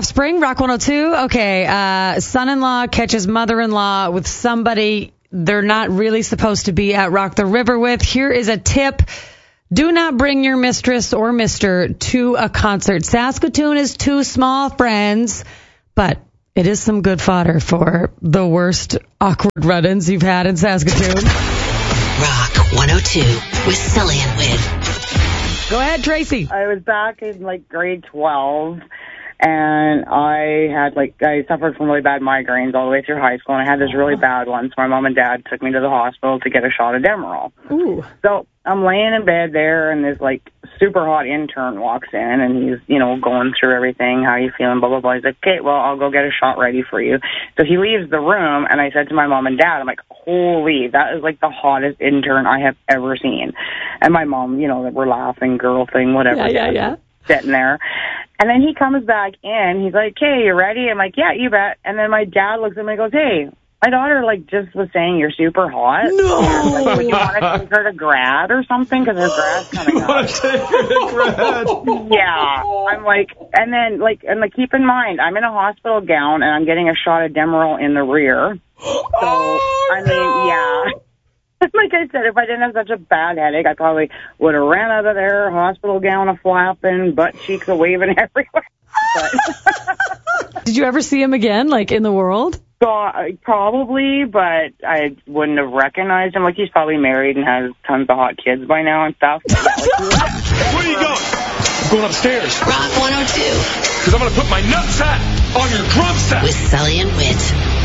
Offspring, Rock 102. Okay, son-in-law catches mother-in-law with somebody they're not really supposed to be at Rock the River with. Here is a tip. Do not bring your mistress or mister to a concert. Saskatoon is too small, friends, but it is some good fodder for the worst awkward run-ins you've had in Saskatoon. Rock 102 with Sully and Whit. Go ahead, Tracy. I was back in grade 12, and I suffered from really bad migraines all the way through high school, and I had this really bad one, so my mom and dad took me to the hospital to get a shot of Demerol. Ooh. So I'm laying in bed there, and this super hot intern walks in, and he's, going through everything, how you feeling, blah, blah, blah. He's like, okay, well, I'll go get a shot ready for you. So he leaves the room, and I said to my mom and dad, I'm like, holy, that is the hottest intern I have ever seen. And my mom, we're laughing, girl thing, whatever. Yeah. Sitting there. And then he comes back in. He's like, hey, you ready? I'm like, yeah, you bet. And then my dad looks at me and goes, hey, my daughter just was saying you're super hot. No! Would you want to take her to grad or something? Because her grad's coming up. Want to take her to grad? Yeah. I'm like, and then, keep in mind, I'm in a hospital gown, and I'm getting a shot of Demerol in the rear. So, yeah. Like I said, if I didn't have such a bad headache, I probably would have ran out of there, hospital gown a-flapping, butt cheeks a-waving everywhere. But Did you ever see him again, in the world? Probably, but I wouldn't have recognized him. He's probably married and has tons of hot kids by now and stuff. Where are you going? I'm going upstairs. Rock 102 Because I'm going to put my nutsack on your drum set. with Sully and Whit.